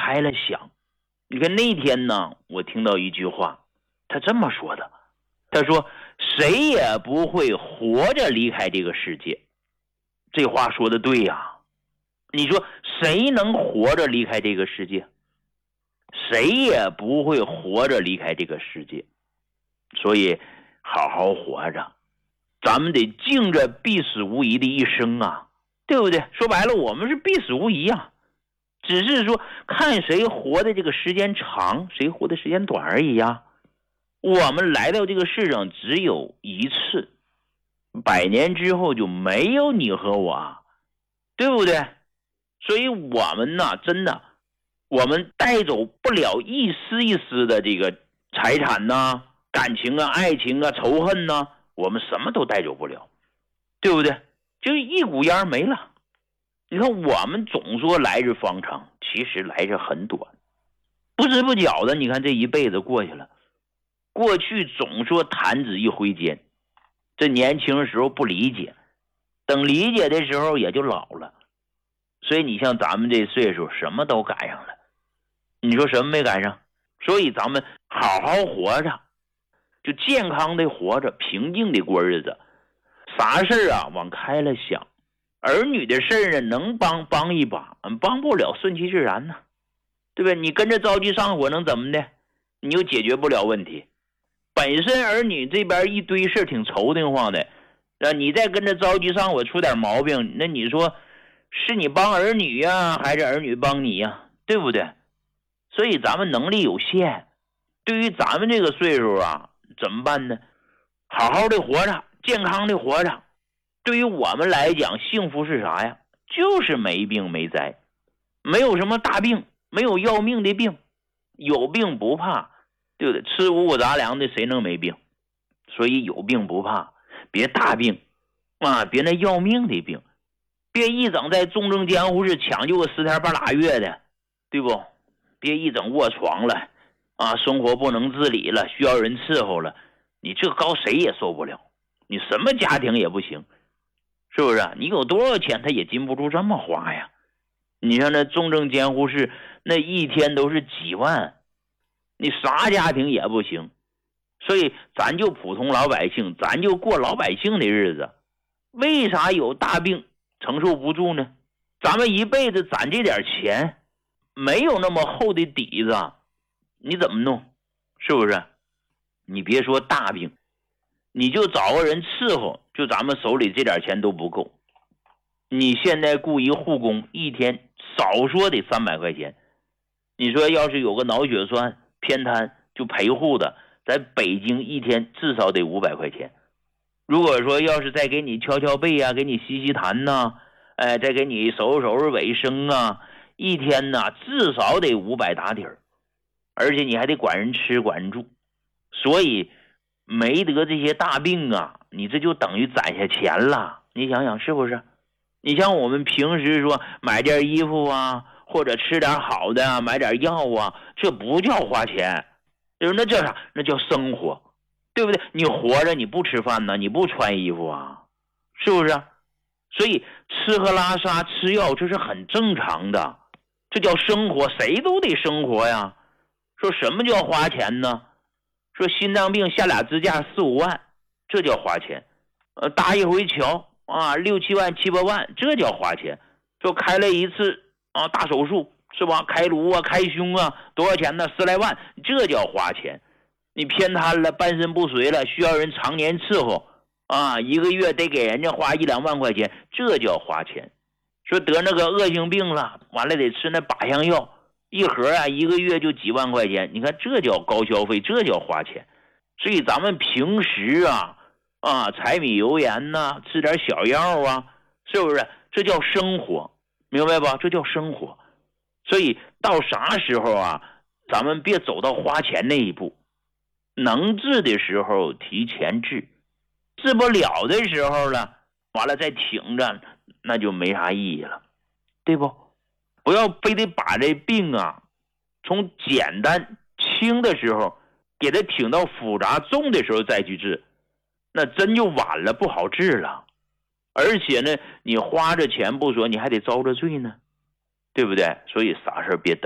开了想。你看那天呢，我听到一句话，他这么说的，他说谁也不会活着离开这个世界。这话说的对呀，你说谁能活着离开这个世界？谁也不会活着离开这个世界。所以好好活着，咱们得敬着必死无疑的一生啊，对不对？说白了，我们是必死无疑啊，只是说看谁活的这个时间长，谁活的时间短而已啊。我们来到这个世上只有一次，100年之后就没有你和我，对不对？所以我们呢，真的，我们带走不了一丝一丝的这个财产呢、感情啊、爱情啊、仇恨呢，我们什么都带走不了，对不对？就一股烟没了。你看我们总说来日方长，其实来日很短，不知不觉的，你看这一辈子过去了。过去总说弹指一挥间，这年轻的时候不理解，等理解的时候也就老了。所以你像咱们这岁数，什么都赶上了，你说什么没赶上？所以咱们好好活着，就健康的活着，平静的过日子，啥事啊往开了想，儿女的事呢能帮一把，帮不了顺其自然呢，对不对？你跟着着急上火能怎么的？你又解决不了问题。本身儿女这边一堆事挺愁得慌的，你再跟着着急上火出点毛病，那你说是你帮儿女呀，还是儿女帮你呀？对不对？所以咱们能力有限，对于咱们这个岁数啊，怎么办呢？好好的活着，健康的活着。对于我们来讲，幸福是啥呀？就是没病没灾，没有什么大病，没有要命的病，有病不怕，对不对？吃五谷杂粮的谁能没病？所以有病不怕，别大病啊，别那要命的病，别一整在重症监护室抢救个10天半拉月的，对不？别一整卧床了啊，生活不能自理了，需要人伺候了，你这高谁也受不了，你什么家庭也不行，是不是？你有多少钱他也禁不住这么花呀。你像那重症监护室那一天都是几万，你啥家庭也不行。所以咱就普通老百姓，咱就过老百姓的日子。为啥有大病承受不住呢？咱们一辈子攒这点钱，没有那么厚的底子，你怎么弄？是不是？你别说大病，你就找个人伺候，就咱们手里这点钱都不够。你现在雇一护工，一天少说得300块钱。你说要是有个脑血栓偏瘫就陪护的，在北京一天至少得500块钱。如果说要是再给你敲敲背啊，给你吸吸痰呐，再给你收拾卫生啊，一天呢至少得500打底儿，而且你还得管人吃管人住。所以没得这些大病啊，你这就等于攒下钱了。你想想是不是？你像我们平时说买件衣服啊，或者吃点好的啊，买点药啊，这不叫花钱，那叫啥？那叫生活，对不对？你活着你不吃饭呢，你不穿衣服啊，是不是？所以吃喝拉撒吃药这是很正常的，这叫生活，谁都得生活呀。说什么叫花钱呢？说心脏病下俩支架4、5万，这叫花钱。搭一回桥啊，6、7万、7、8万，这叫花钱。说开了一次啊大手术是吧？开颅啊，开胸啊，多少钱呢？10来万，这叫花钱。你偏瘫了，半身不遂了，需要人常年伺候啊，一个月得给人家花1、2万块钱，这叫花钱。说得那个恶性病了，完了得吃那靶向药，一盒啊，一个月就几万块钱，你看这叫高消费，这叫花钱。所以咱们平时柴米油盐呐，吃点小药啊，是不是？这叫生活，明白吧？这叫生活。所以到啥时候啊，咱们别走到花钱那一步，能治的时候提前治，治不了的时候了，完了再挺着，那就没啥意义了，对不？不要非得把这病啊从简单轻的时候给它挺到复杂重的时候再去治，那真就晚了，不好治了。而且呢，你花着钱不说，你还得遭着罪呢，对不对？所以啥事别等。